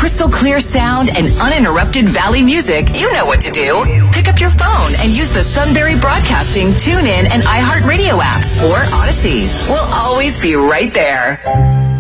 crystal clear sound and uninterrupted Valley music, you know what to do. Pick up your phone and use the Sunbury Broadcasting, TuneIn, and iHeartRadio apps or Odyssey. We'll always be right there.